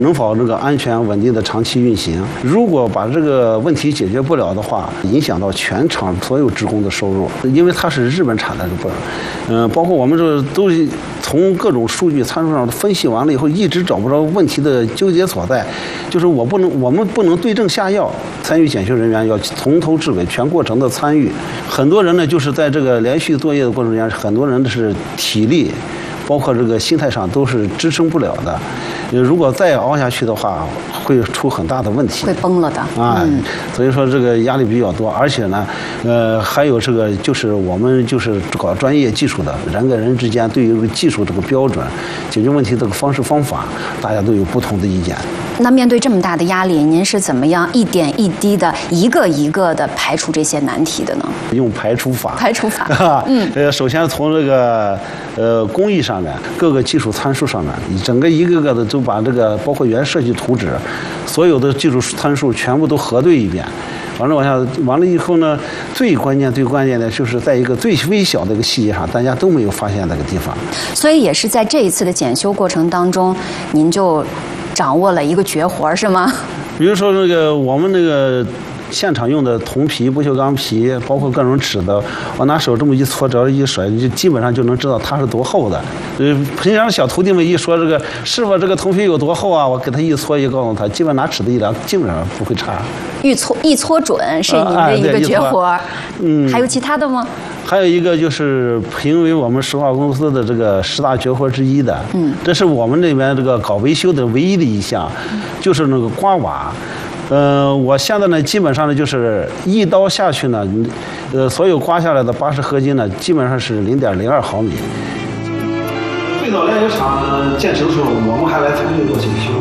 能否这个安全稳定的长期运行。如果把这个问题解决不了的话，影响到全厂所有职工的收入，因为它是日本产的这个，包括我们这都从各种数据参数上分析完了以后，一直找不着问题的纠结所在，就是我们不能对症下药。参与检修人员要从头至尾全过程的参与，很多人呢就是在这个连续作业的过程中间，很多人是体力，包括这个心态上都是支撑不了的。如果再熬下去的话，会出很大的问题， 会崩了的啊。所以说这个压力比较多，而且呢，还有这个就是我们就是搞专业技术的，人跟人之间对于技术这个标准、解决问题这个方式方法，大家都有不同的意见。 那面对这么大的压力，您是怎么样一点一滴的、一个一个的排除这些难题的呢？ 用排除法。 排除法。 首先从这个工艺上面，各个技术参数上面，整个一个个的都把这个包括原设计图纸，所有的技术参数全部都核对一遍。完了以后呢，最关键的就是在一个最微小的一个细节上，大家都没有发现那个地方。 所以也是在这一次的检修过程当中，您就掌握了一个绝活，是吗？ 比如说我们那个现场用的铜皮、不锈钢皮，包括各种尺子，我拿手这么一搓，只要一甩，就基本上就能知道它是多厚的。平常小徒弟们一说这个师傅这个铜皮有多厚啊，我给他一搓，告诉他，基本拿尺子一量，基本上不会差。一搓准是您的一个绝活。还有其他的吗？还有一个就是评为我们石化公司的这个10大绝活之一的，这是我们那边这个搞维修的唯一的一项，就是那个刮瓦。我现在呢，基本上呢就是一刀下去呢，所有刮下来的80合金呢，基本上是0.02毫米。最早炼油厂建成的时候，我们还来参与过检修。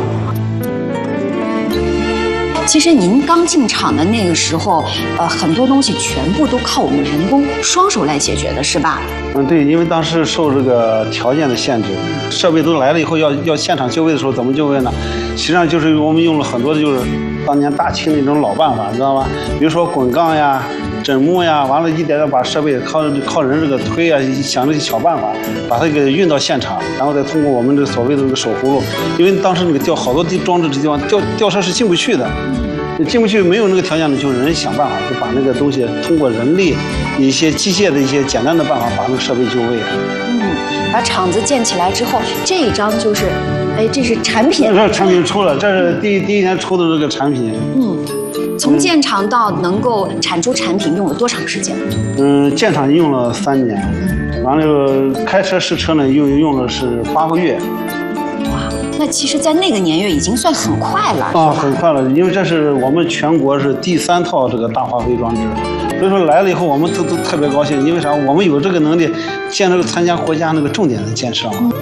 其实您刚进厂的那个时候，很多东西全部都靠我们人工双手来解决的，是吧？ 对，因为当时受这个条件的限制，设备都来了以后要现场就位的时候怎么就位呢？实际上就是我们用了很多的就是当年大清那种老办法，你知道吧？比如说滚杠呀、枕木呀，完了一点点把设备靠人这个推啊，想这些小办法，把它给运到现场，然后再通过我们这所谓的这个手葫芦，因为当时那个好多装置这地方吊车是进不去的。进不去，没有那个条件的，就人想办法，就把那个东西通过人力一些机械的一些简单的办法，把那个设备就位。 把厂子建起来之后，这一张就是，这是产品。 这产品出了，这是第一年出的这个产品。 从建厂到能够产出产品用了多长时间？ 建厂用了3年，完了开车试车呢，用了是8个月。 那其实，在那个年月已经算很快了。 很快了，因为这是我们全国是第3套这个大化肥装置，所以说来了以后，我们都特别高兴，因为啥？我们有这个能力，参加国家那个重点的建设嘛。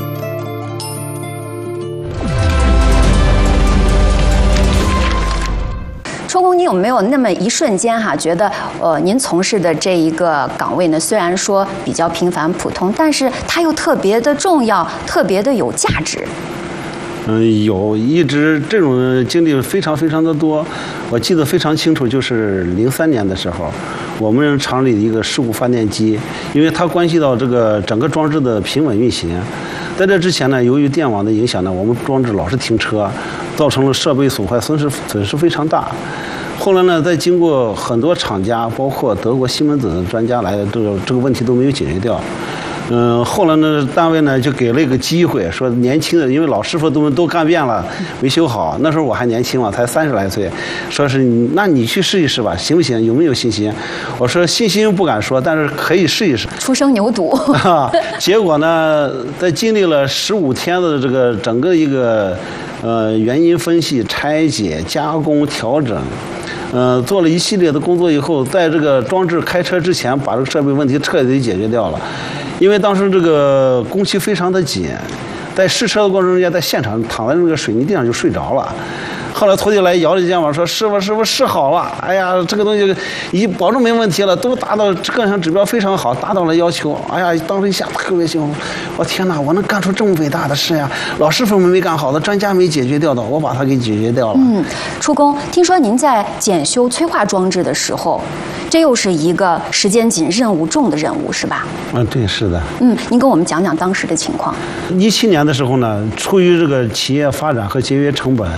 周工，你有没有那么一瞬间觉得您从事的这一个岗位呢，虽然说比较平凡普通，但是它又特别的重要，特别的有价值？ 有一直这种经历非常非常的多，我记得非常清楚，就是03年的时候，我们厂里的一个事故发电机，因为它关系到这个整个装置的平稳运行，在这之前呢，由于电网的影响呢，我们装置老是停车，造成了设备损坏，损失非常大。后来呢，在经过很多厂家，包括德国西门子的专家来，这个问题都没有解决掉。后来呢，单位呢就给了一个机会，说年轻的，因为老师傅都干遍了，维修好。那时候我还年轻嘛，才30来岁，说是那你去试一试吧，行不行？有没有信心？我说信心不敢说，但是可以试一试。 初生牛犊。 结果呢，在经历了15天的这个整个一个原因分析、拆解、加工、调整。做了一系列的工作以后，在这个装置开车之前，把这个设备问题彻底解决掉了。因为当时这个工期非常的紧，在试车的过程中间，在现场躺在那个水泥地上就睡着了。 后来徒弟来摇着肩膀说：“师傅试好了，哎呀，这个东西已保证没问题了，都达到各项指标非常好，达到了要求。哎呀，当时一下特别兴奋，我天哪，我能干出这么伟大的事呀！老师傅们没干好的，专家没解决掉的，我把它给解决掉了。” 初工，听说您在检修催化装置的时候，这又是一个时间紧、任务重的任务，是吧？ 对，是的。 您跟我们讲讲当时的情况。 17年的时候呢，出于这个企业发展和节约成本，